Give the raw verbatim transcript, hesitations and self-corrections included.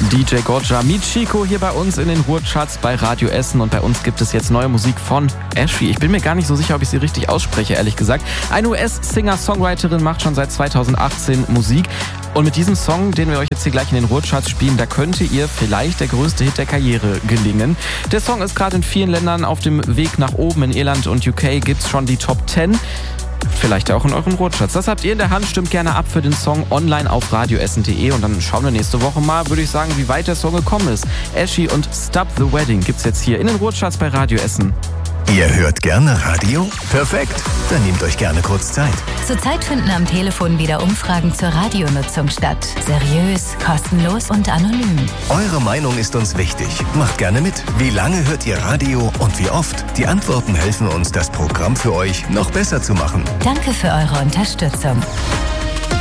D J Gojja mit Chico hier bei uns in den Ruhrcharts bei Radio Essen und bei uns gibt es jetzt neue Musik von Ashy. Ich bin mir gar nicht so sicher, ob ich sie richtig ausspreche, ehrlich gesagt. Eine U S-Singer-Songwriterin macht schon seit zweitausendachtzehn Musik und mit diesem Song, den wir euch jetzt hier gleich in den Ruhrcharts spielen, da könnte ihr vielleicht der größte Hit der Karriere gelingen. Der Song ist gerade in vielen Ländern auf dem Weg nach oben. In Irland und U K gibt's schon die Top zehn. Vielleicht auch in euren Ruhrcharts. Das habt ihr in der Hand. Stimmt gerne ab für den Song online auf radioessen punkt de und dann schauen wir nächste Woche mal, würde ich sagen, wie weit der Song gekommen ist. Ashy und Stop the Wedding gibt's jetzt hier in den Ruhrcharts bei Radio Essen. Ihr hört gerne Radio? Perfekt. Dann nehmt euch gerne kurz Zeit. Zurzeit finden am Telefon wieder Umfragen zur Radionutzung statt. Seriös, kostenlos und anonym. Eure Meinung ist uns wichtig. Macht gerne mit. Wie lange hört ihr Radio und wie oft? Die Antworten helfen uns, das Programm für euch noch besser zu machen. Danke für eure Unterstützung.